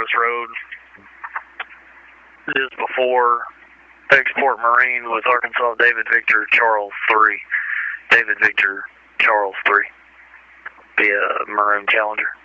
Travis Road just before Export Marine with Arkansas David Victor Charles 3. David Victor Charles 3. Be a maroon Challenger.